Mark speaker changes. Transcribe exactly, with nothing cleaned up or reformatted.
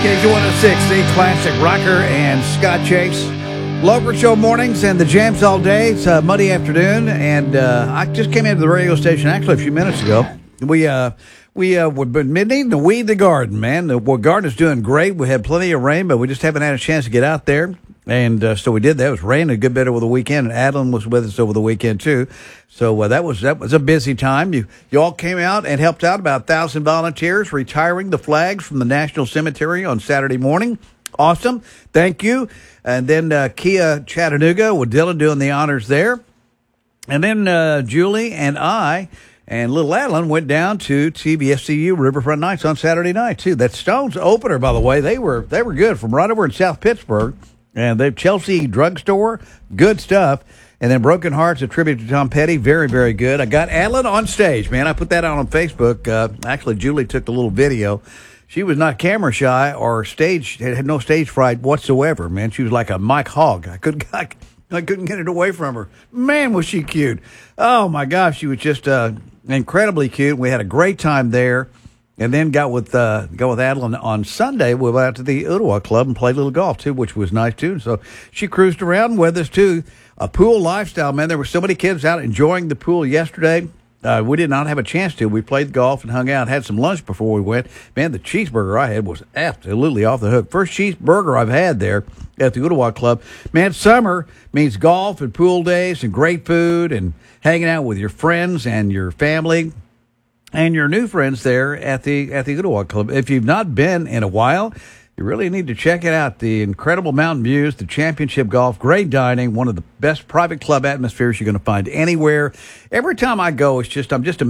Speaker 1: K Z one oh six, the classic rocker and Scott Chase. Local show mornings and the jams all day. It's a muddy afternoon, and uh, I just came into the radio station actually a few minutes ago. We uh, we uh, we've been needing to weed the garden, man. The well, garden is doing great. We had plenty of rain, but we just haven't had a chance to get out there. And uh, so we did that. It was raining a good bit over the weekend, and Adeline was with us over the weekend too. So uh, that was that was a busy time. You you all came out and helped out about a thousand volunteers retiring the flags from the National Cemetery on Saturday morning. Awesome, thank you. And then uh, Kia Chattanooga with Dylan doing the honors there, and then uh, Julie and I and little Adeline went down to T V S C U Riverfront Nights on Saturday night too. That Stones opener, by the way, they were they were good from right over in South Pittsburgh. And they've Chelsea Drugstore, good stuff. And then Broken Hearts, a tribute to Tom Petty, very, very good. I got Adeline on stage, man. I put that out on Facebook. Uh, actually, Julie took the little video. She was not camera shy or stage, had no stage fright whatsoever, man. She was like a Mike Hogg. I couldn't, I, I couldn't get it away from her. Man, was she cute. Oh, my gosh, she was just uh, incredibly cute. We had a great time there. And then got with uh, got with Adeline on Sunday. We went out to the Ottawa Club and played a little golf, too, which was nice, too. So she cruised around with us, too. A pool lifestyle, man. There were so many kids out enjoying the pool yesterday. Uh, we did not have a chance to. We played golf and hung out, had some lunch before we went. Man, the cheeseburger I had was absolutely off the hook. First cheeseburger I've had there at the Ottawa Club. Man, summer means golf and pool days and great food and hanging out with your friends and your family and your new friends there at the at the Ottawa Club. If you've not been in a while, you really need to check it out. The incredible mountain views, the championship golf, great dining, one of the best private club atmospheres you're going to find anywhere. Every time I go, it's just I'm just